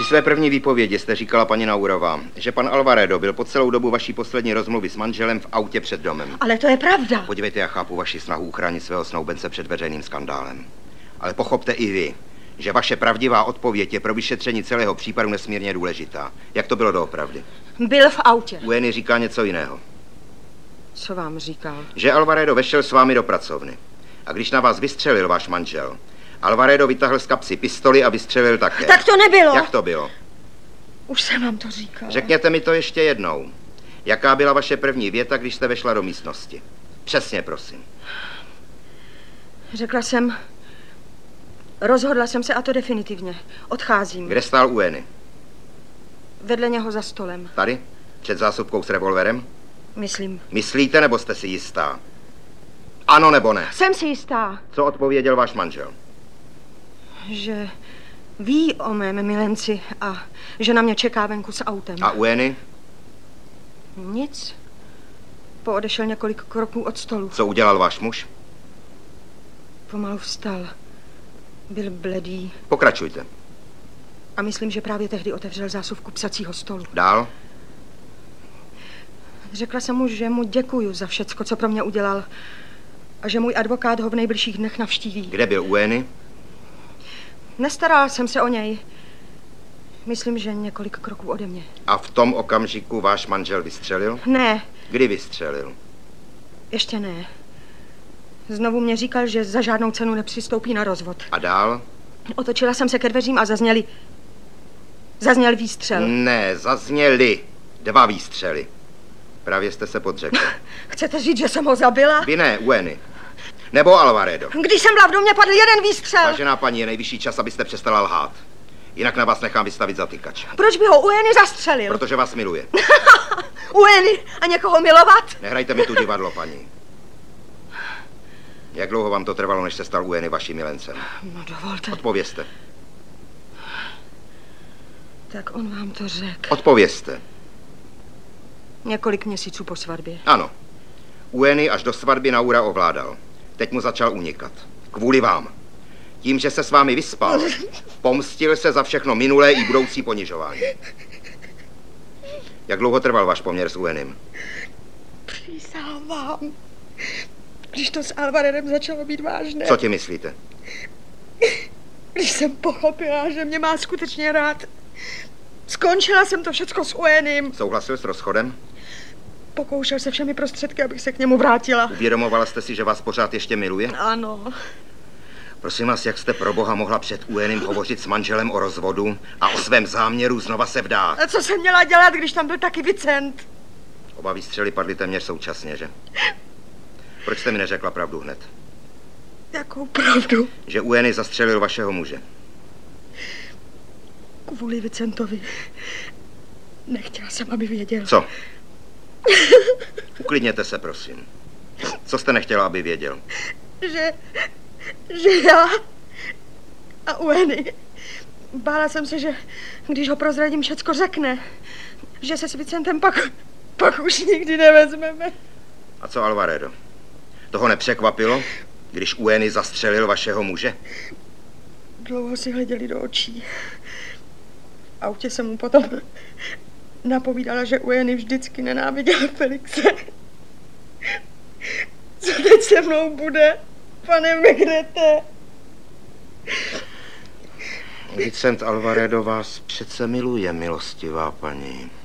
Při své první výpovědi jste říkala, paní Naurová, že pan Alvaredo byl po celou dobu vaší poslední rozmluvy s manželem v autě před domem. Ale to je pravda. Podívejte, já chápu vaši snahu uchránit svého snoubence před veřejným skandálem. Ale pochopte i vy, že vaše pravdivá odpověď je pro vyšetření celého případu nesmírně důležitá. Jak to bylo doopravdy? Byl v autě. Ueny říká něco jiného. Co vám říkal? Že Alvaredo vešel s vámi do pracovny. A když na vás vystřelil váš manžel, Alvaredo vytáhl z kapsy pistoli a vystřelil také. Tak to nebylo. Jak to bylo? Už jsem vám to říkal. Řekněte mi to ještě jednou. Jaká byla vaše první věta, když jste vešla do místnosti? Přesně, prosím. Řekla jsem, rozhodla jsem se, a to definitivně. Odcházím. Kde stál Ueny? Vedle něho za stolem. Tady? Před zásobkou s revolverem? Myslím. Myslíte, nebo jste si jistá? Ano nebo ne? Jsem si jistá. Co odpověděl váš manžel? Že ví o mém milenci a že na mě čeká venku s autem. A Ueny? Nic. Poodešel několik kroků od stolu. Co udělal váš muž? Pomalu vstal. Byl bledý. Pokračujte. A myslím, že právě tehdy otevřel zásuvku psacího stolu. Dál? Řekla jsem mu, že mu děkuju za všecko, co pro mě udělal. A že můj advokát ho v nejbližších dnech navštíví. Kde byl Ueny? Nestarala jsem se o něj. Myslím, že několik kroků ode mě. A v tom okamžiku váš manžel vystřelil? Ne. Kdy vystřelil? Ještě ne. Znovu mě říkal, že za žádnou cenu nepřistoupí na rozvod. A dál? Otočila jsem se ke dveřím a zazněl výstřel. Ne, zazněly 2 výstřely. Právě jste se podřekl. Chcete říct, že jsem ho zabila? Vy ne, Ueny. Nebo Alvaredo. Když jsem byla v domě, padl jeden výstřel. Vážená paní, je nejvyšší čas, abyste přestala lhát. Jinak na vás nechám vystavit zatykač. Proč by ho Ueny zastřelil? Protože vás miluje. Ueny a někoho milovat? Nehrajte mi tu divadlo, paní. Jak dlouho vám to trvalo, než se stal Ueny vaším milencem? No dovolte. Odpovězte. Tak on vám to řekl. Odpovězte. Několik měsíců po svatbě. Ano. Ueny až do svatby Naura ovládal. Teď mu začal unikat. Kvůli vám. Tím, že se s vámi vyspal, pomstil se za všechno minulé i budoucí ponižování. Jak dlouho trval váš poměr s Uenym? Přísahám vám. Když to s Alvaredem začalo být vážné. Co ti myslíte? Když jsem pochopila, že mě má skutečně rád. Skončila jsem to všecko s Uenym. Souhlasil s rozchodem? Pokoušel se všemi prostředky, abych se k němu vrátila. Uvědomovala jste si, že vás pořád ještě miluje? Ano. Prosím vás, jak jste pro boha mohla před Uenym hovořit s manželem o rozvodu a o svém záměru znova se vdát? A co jsem měla dělat, když tam byl taky Vicent? Oba výstřely padly téměř současně, že? Proč jste mi neřekla pravdu hned? Jakou pravdu? Že Ueny zastřelil vašeho muže. Kvůli Vicentovi. Nechtěla jsem, aby věděl. Co? Uklidněte se, prosím. Co jste nechtěla, aby věděl? Že já a Ueny. Bála jsem se, že když ho prozradím, všecko řekne. Že se s Vicentem pak už nikdy nevezmeme. A co Alvaredo? Toho nepřekvapilo, když Ueny zastřelil vašeho muže? Dlouho si hleděli do očí. V autě jsem mu potom napovídala, že Ueny vždycky nenáviděl Felixe. Co teď se mnou bude, pane Megrete? Vicent Alvaredo vás přece miluje, milostivá paní.